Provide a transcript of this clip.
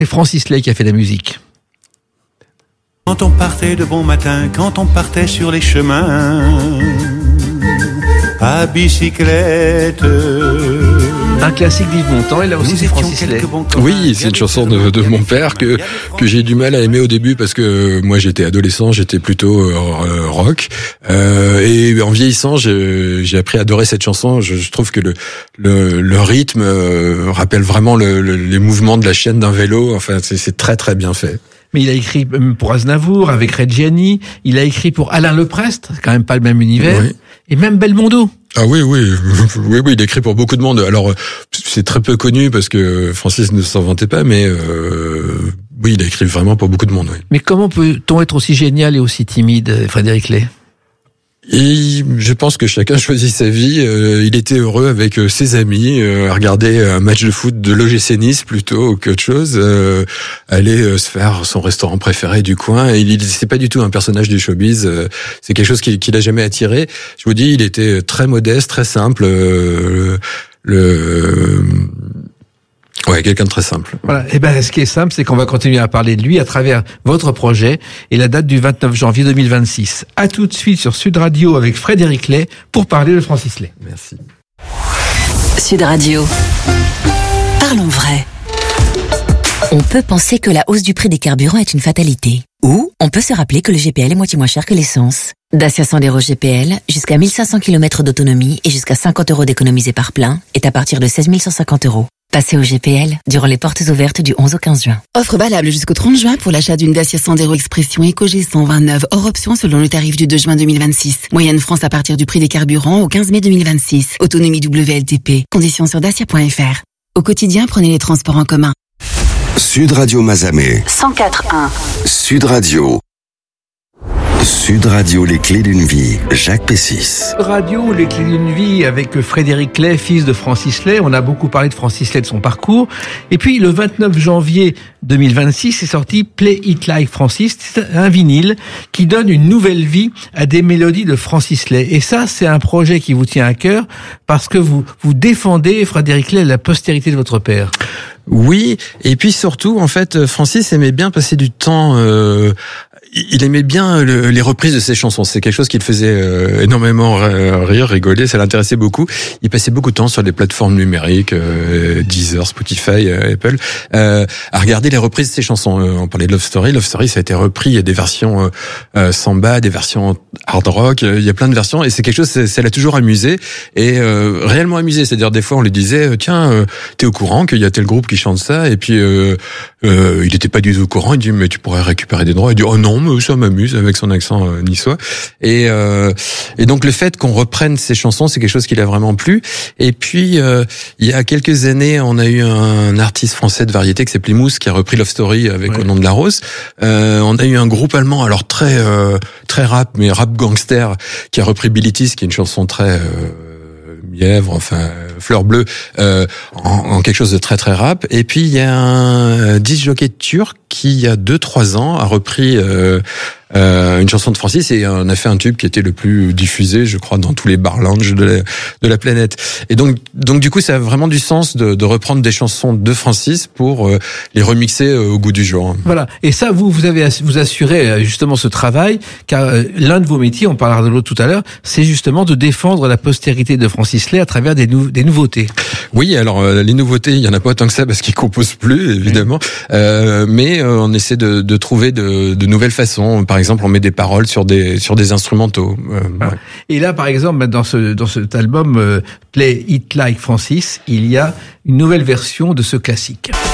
C'est Francis Lay qui a fait la musique. Quand on partait de bon matin, quand on partait sur les chemins, à bicyclette. Un classique d'Yves Montand, et là aussi c'est Francis Lay. Oui, c'est une chanson de mon père que j'ai du mal à aimer au début parce que moi j'étais adolescent, j'étais plutôt rock, et en vieillissant j'ai appris à adorer cette chanson. Je trouve que le rythme rappelle vraiment les mouvements de la chaîne d'un vélo. Enfin, c'est très très bien fait. Mais il a écrit pour Aznavour, avec Reggiani, il a écrit pour Alain Leprest, c'est quand même pas le même univers, oui. Et même Belmondo. Ah oui, il écrit pour beaucoup de monde. Alors, c'est très peu connu parce que Francis ne s'en vantait pas, mais oui, il a écrit vraiment pour beaucoup de monde. Oui. Mais comment peut-on être aussi génial et aussi timide, Frédéric Lay ? Et je pense que chacun choisit sa vie. Il était heureux avec ses amis, à regarder un match de foot de l'OGC Nice plutôt qu'autre chose, aller se faire son restaurant préféré du coin. Et c'est pas du tout un personnage du showbiz. C'est quelque chose qui l'a jamais attiré. Je vous dis, il était très modeste, très simple. Ouais, quelqu'un de très simple. Voilà. Et ben, ce qui est simple, c'est qu'on va continuer à parler de lui à travers votre projet et la date du 29 janvier 2026. À tout de suite sur Sud Radio avec Frédéric Lay pour parler de Francis Lay. Merci. Sud Radio. Parlons vrai. On peut penser que la hausse du prix des carburants est une fatalité. Ou on peut se rappeler que le GPL est moitié moins cher que l'essence. Dacia Sandero GPL, jusqu'à 1500 km d'autonomie et jusqu'à 50 € d'économisés par plein, est à partir de 16 150 €. Passez au GPL durant les portes ouvertes du 11 au 15 juin. Offre valable jusqu'au 30 juin pour l'achat d'une Dacia Sandero Expression Eco G129 hors option selon le tarif du 2 juin 2026. Moyenne France à partir du prix des carburants au 15 mai 2026. Autonomie WLTP. Conditions sur dacia.fr. Au quotidien, prenez les transports en commun. Sud Radio Mazamet. 104.1. Sud Radio. Sud Radio, les clés d'une vie, Jacques Pessis. Radio, les clés d'une vie avec Frédéric Lay, fils de Francis Lay. On a beaucoup parlé de Francis Lay, de son parcours. Et puis, le 29 janvier 2026, est sorti Play It Like Francis. C'est un vinyle qui donne une nouvelle vie à des mélodies de Francis Lay. Et ça, c'est un projet qui vous tient à cœur parce que vous défendez, Frédéric Lay, la postérité de votre père. Oui, et puis surtout, en fait, Francis aimait bien passer du temps... il aimait bien les reprises de ses chansons. C'est quelque chose qui le faisait énormément rire, rigoler. Ça l'intéressait beaucoup. Il passait beaucoup de temps sur les plateformes numériques, Deezer, Spotify, Apple, à regarder les reprises de ses chansons. On parlait de Love Story. Love Story, ça a été repris. Il y a des versions samba, des versions hard rock. Il y a plein de versions. Et c'est quelque chose, ça l'a toujours amusé. Et réellement amusé. C'est-à-dire, des fois, on lui disait, tiens, t'es au courant qu'il y a tel groupe qui chante ça? Et puis, il était pas du tout au courant. Il dit, mais tu pourrais récupérer des droits. Il dit, oh non, ça m'amuse, avec son accent niçois. Et donc le fait qu'on reprenne ces chansons, c'est quelque chose qui l'a vraiment plu. Et puis il y a quelques années, on a eu un artiste français de variété qui s'appelait Mousse, qui a repris Love Story avec Au nom de la rose. On a eu un groupe allemand, alors très rap, mais rap gangster, qui a repris Billie Tease, qui est une chanson très mièvre, enfin fleur bleue, en quelque chose de très très rap. Et puis il y a un disc jockey turc qui, il y a 2-3 ans, a repris une chanson de Francis et on a fait un tube qui était le plus diffusé, je crois, dans tous les bar lounge de la planète. Et donc du coup, ça a vraiment du sens de reprendre des chansons de Francis pour les remixer au goût du jour. Voilà. Et ça, vous assurez justement ce travail, car l'un de vos métiers, on parlera de l'autre tout à l'heure, c'est justement de défendre la postérité de Francis Lay à travers des nouveautés. Oui, alors les nouveautés, il y en a pas autant que ça parce qu'il compose plus, évidemment, mais on essaie de trouver de nouvelles façons. Par exemple, on met des paroles sur des instrumentaux. Ouais. Et là, par exemple, dans cet album Play It Like Francis, il y a une nouvelle version de ce classique.